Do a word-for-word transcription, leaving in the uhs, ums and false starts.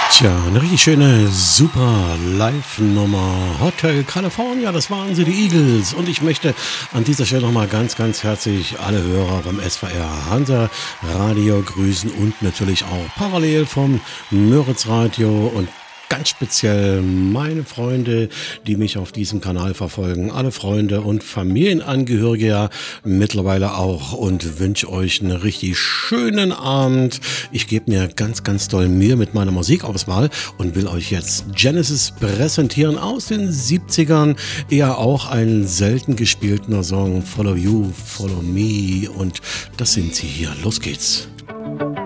Tja, eine richtig schöne, super Live-Nummer. Hotel California, das waren sie, die Eagles. Und ich möchte an dieser Stelle nochmal ganz, ganz herzlich alle Hörer beim S V R Hansa Radio grüßen und natürlich auch parallel vom Müritz Radio und ganz speziell meine Freunde, die mich auf diesem Kanal verfolgen, alle Freunde und Familienangehörige ja mittlerweile auch und wünsche euch einen richtig schönen Abend. Ich gebe mir ganz, ganz doll Mühe mit meiner Musikauswahl und will euch jetzt Genesis präsentieren aus den siebzigern. Eher auch ein selten gespielter Song, Follow You, Follow Me, und das sind sie hier. Los geht's.